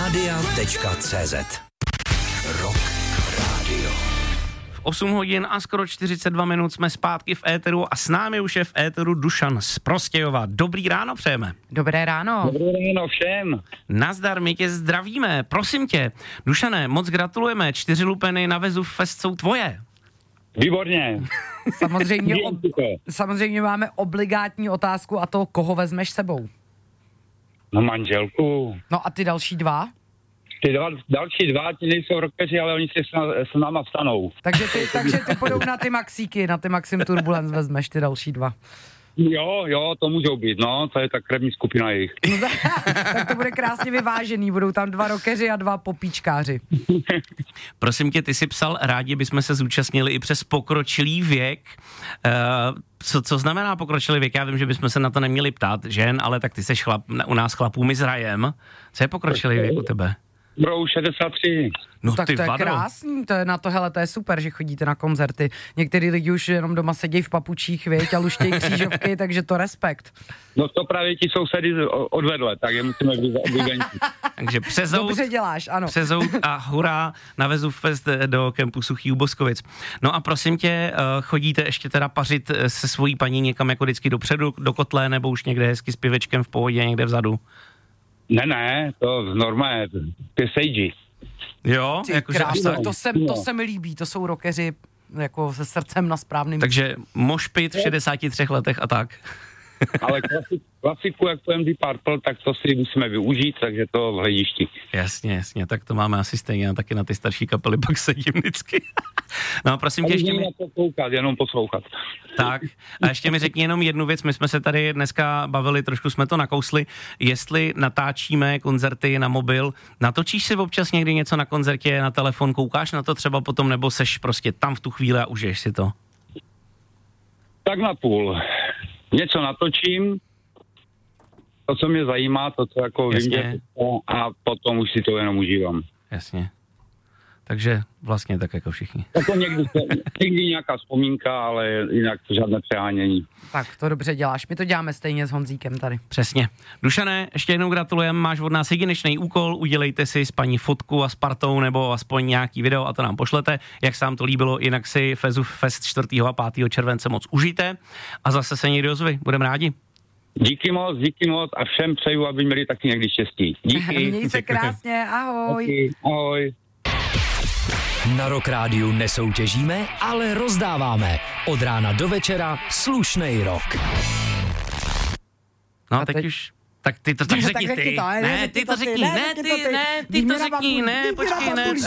Radia.cz. Rock Radio. 8 hodin a skoro 42 minut jsme zpátky v éteru a s námi už je v éteru Dušan z Prostějova. Dobrý ráno přejeme. Dobré ráno. Dobré ráno všem. Nazdar, my tě zdravíme. Prosím tě, Dušane, moc gratulujeme. 4 lupeny na Vezův Fest jsou tvoje. Výborně. Samozřejmě máme obligátní otázku a to, koho vezmeš sebou. No manželku. No a ty další dva? Další dva, ti nejsou rockeři, ale oni si s náma vstanou. Takže ty půjdou na ty Maxíky, na ty Maxim Turbulence vezmeš ty další dva. Jo, to můžou být, no, to je ta krevní skupina jejich. Tak to bude krásně vyvážený, budou tam 2 rockeři a 2 popíčkáři. Prosím tě, ty jsi psal, rádi bychom se zúčastnili i přes pokročilý věk. Co znamená pokročilý věk? Já vím, že bychom se na to neměli ptát žen, ale tak ty jsi u nás chlapů, my s Rajem. Co je pokročilý věk u tebe? Bro, 63. No tak ty to je vado. krásný, to je super, že chodíte na koncerty. Některý lidi už jenom doma sedí v papučích, věď, a luštějí křížovky, takže to respekt. No to právě ti sousedy odvedle, tak je musíme vyvenčit. Takže Dobře děláš, ano. Přezout a hurá na Vezův Fest do kempu Suchý u Boskovic. No a prosím tě, chodíte ještě teda pařit se svojí paní někam jako vždycky dopředu, do kotle, nebo už někde hezky s pivečkem v pohodě, někde vzadu? Ne, to normálně, ty sejdi. Jo, jakože až tak. To se mi líbí, to jsou rockeři jako se srdcem na správným. Takže mošpit v 63 letech a tak. Ale klasiku, jak to MD Purple, tak to si musíme využít, takže to v hledišti. Jasně, tak to máme asi stejně, a taky na ty starší kapely pak sedím vždycky. No a prosím tě ještě jenom poslouchat. Tak, a ještě mi řekni jenom jednu věc, my jsme se tady dneska bavili, trošku jsme to nakousli, jestli natáčíme koncerty na mobil, natočíš si občas někdy něco na koncertě, na telefon, koukáš na to třeba potom, nebo seš prostě tam v tu chvíli a užiješ si to? Tak na půl. Něco natočím, to, co mě zajímá, to, co jako vím, a potom už si to jenom užívám. Jasně. Takže vlastně tak jako všichni. Jako někdy nějaká vzpomínka, ale jinak žádné přehánění. Tak to dobře děláš, my to děláme stejně s Honzíkem tady. Přesně. Dušane, ještě jednou gratulujeme, máš od nás jedinečný úkol, udělejte si s paní fotku a s partou nebo aspoň nějaký video a to nám pošlete, jak se vám to líbilo, jinak si Vezův Fest 4. a 5. července moc užijte a zase se někdy ozvi, budeme rádi. Díky moc a všem přeju, aby měli taky někdy štěstí. Díky. Měj se krásně, ahoj. Díky, ahoj. Na Rock Rádiu nesoutěžíme, ale rozdáváme. Od rána do večera slušnej rock. No a teď už... Tak ty to tak řekni ty. Ne, ty to řekni, počkej, ne.